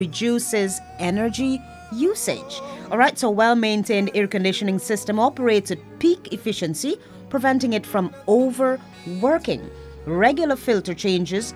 reduces energy usage. All right, so well-maintained air conditioning system operates at peak efficiency, preventing it from overworking. Regular filter changes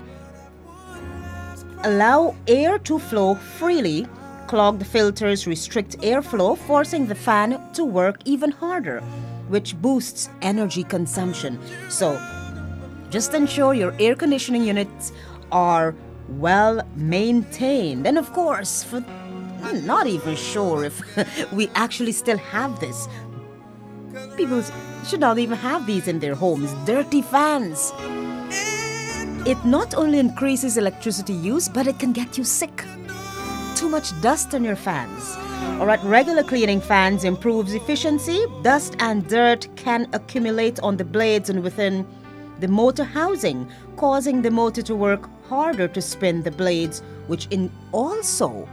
allow air to flow freely. Clogged filters restrict airflow, forcing the fan to work even harder, which boosts energy consumption. So, just ensure your air conditioning units are well maintained. And of course, I'm not even sure if we actually still have this. People should not even have these in their homes. Dirty fans. It not only increases electricity use, but it can get you sick. Too much dust on your fans. All right, regular cleaning fans improves efficiency. Dust and dirt can accumulate on the blades and within the motor housing, causing the motor to work harder to spin the blades, which also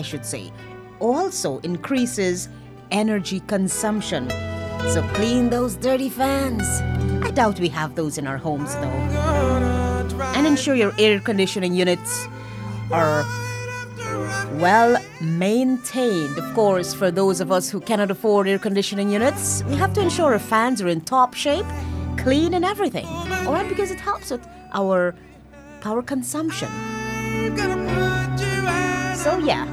increases energy consumption. So clean those dirty fans. I doubt we have those in our homes though. And ensure your air conditioning units are well maintained. Of course, for those of us who cannot afford air conditioning units, we have to ensure our fans are in top shape, clean and everything. All right, because it helps with our power consumption. So yeah,